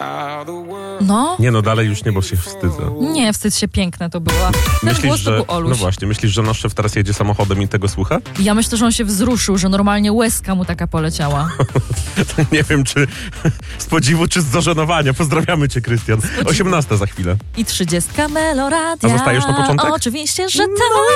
No, Nie no, dalej już nie, bo się wstydzę. nie, wstyd się, piękne to było. Ten głos to był Oluś. No właśnie, myślisz, że nasz szef teraz jedzie samochodem i tego słucha? Ja myślę, że on się wzruszył, że normalnie łezka mu taka poleciała. Nie wiem, czy z podziwu, czy z zażenowania. Pozdrawiamy cię, Krystian. 18 za chwilę. I 30 Meloradia. A zostajesz na początek? Oczywiście, że tak.